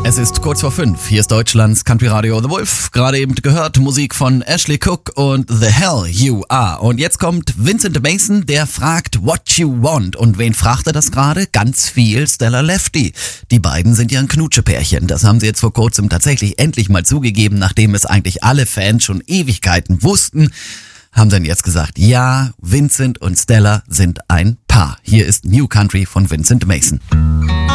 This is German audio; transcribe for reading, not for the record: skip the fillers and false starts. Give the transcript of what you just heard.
Es ist kurz vor 5. Hier ist Deutschlands Country Radio The Wolf. Gerade eben gehört Musik von Ashley Cook und The Hell You Are. Und jetzt kommt Vincent Mason, der fragt What You Want. Und wen fragt er das gerade? Ganz viel Stella Lefty. Die beiden sind ja ein Knutschepärchen. Das haben sie jetzt vor kurzem tatsächlich endlich mal zugegeben, nachdem es eigentlich alle Fans schon Ewigkeiten wussten. Haben dann jetzt gesagt, ja, Vincent und Stella sind ein Paar. Hier ist New Country von Vincent Mason.